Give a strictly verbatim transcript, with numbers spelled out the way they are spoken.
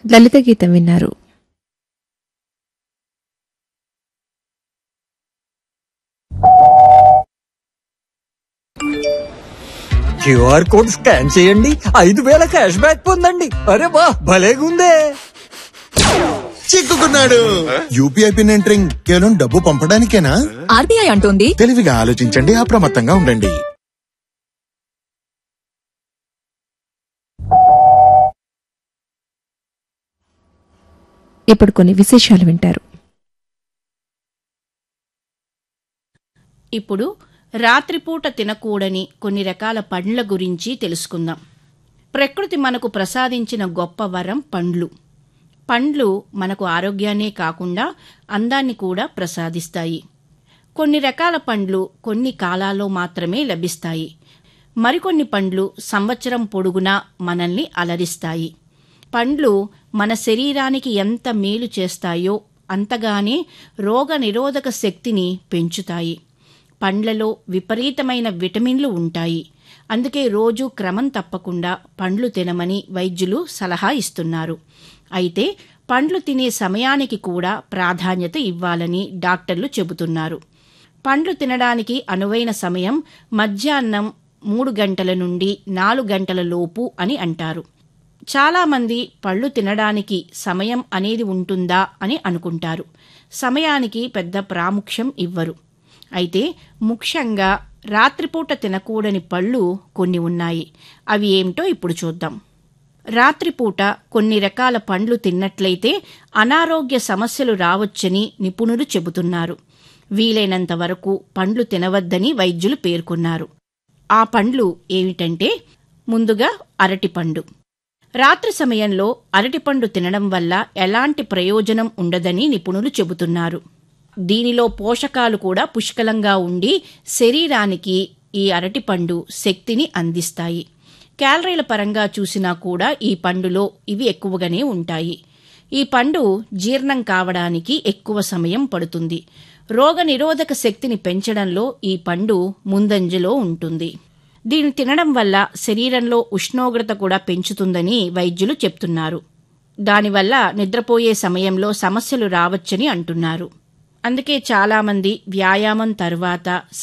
లలిత గీతం విన్నారు. QR code scan చేయండి, ఐదు వేల క్యాష్ బ్యాక్ పొందండి. అరే వా, భలేగుందే. చిక్కుకున్నాడు. యూపీఐ పిన్ ఎంటరింగ్ కేవలం డబ్బు పంపడానికేనా? ఆర్బీఐ అంటోంది తెలివిగా ఆలోచించండి, అప్రమత్తంగా ఉండండి. ఇప్పుడు కొన్ని విశేషాలు వింటారు. ఇప్పుడు రాత్రిపూట తినకూడని కొన్ని రకాల పండ్ల గురించి తెలుసుకుందాం. ప్రకృతి మనకు ప్రసాదించిన గొప్ప వరం పండ్లు. పండ్లు మనకు ఆరోగ్యాన్నే కాకుండా అందాన్ని కూడా ప్రసాదిస్తాయి. కొన్ని రకాల పండ్లు కొన్ని కాలాల్లో మాత్రమే లభిస్తాయి. మరికొన్ని పండ్లు సంవత్సరం పొడుగునా మనల్ని అలరిస్తాయి. పండ్లు మన శరీరానికి ఎంత మేలు చేస్తాయో అంతగానే రోగ నిరోధక శక్తిని పెంచుతాయి. పండ్లలో విపరీతమైన విటమిన్లు ఉంటాయి. అందుకే రోజూ క్రమం తప్పకుండా పండ్లు తినమని వైద్యులు సలహా ఇస్తున్నారు. అయితే పండ్లు తినే సమయానికి కూడా ప్రాధాన్యత ఇవ్వాలని డాక్టర్లు చెబుతున్నారు. పండ్లు తినడానికి అనువైన సమయం మధ్యాహ్నం మూడు గంటల నుండి నాలుగు గంటల లోపు అని అంటారు. చాలామంది పళ్ళు తినడానికి సమయం అనేది ఉంటుందా అని అనుకుంటారు. సమయానికి పెద్ద ప్రాముఖ్యం ఇవ్వరు. అయితే ముఖ్యంగా రాత్రిపూట తినకూడని పళ్ళు కొన్ని ఉన్నాయి. అవి ఏమిటో ఇప్పుడు చూద్దాం. రాత్రిపూట కొన్ని రకాల పండ్లు తిన్నట్లయితే అనారోగ్య సమస్యలు రావచ్చని నిపుణులు చెబుతున్నారు. వీలైనంత వరకు పండ్లు తినవద్దని వైద్యులు పేర్కొన్నారు. ఆ పండ్లు ఏమిటంటే, ముందుగా అరటిపండు. రాత్రి సమయంలో అరటిపండు తినడం వల్ల ఎలాంటి ప్రయోజనం ఉండదని నిపుణులు చెబుతున్నారు. దీనిలో పోషకాలు కూడా పుష్కలంగా ఉండి శరీరానికి ఈ అరటిపండు శక్తిని అందిస్తాయి. క్యాలరీల పరంగా చూసినా కూడా ఈ పండులో ఇవి ఎక్కువగానే ఉంటాయి. ఈ పండు జీర్ణం కావడానికి ఎక్కువ సమయం పడుతుంది. రోగ నిరోధక శక్తిని పెంచడంలో ఈ పండు ముందంజలో ఉంటుంది. దీన్ని తినడం వల్ల శరీరంలో ఉష్ణోగ్రత కూడా పెంచుతుందని వైద్యులు చెప్తున్నారు. దానివల్ల నిద్రపోయే సమయంలో సమస్యలు రావచ్చని అంటున్నారు. అందుకే చాలామంది వ్యాయామం తర్వాత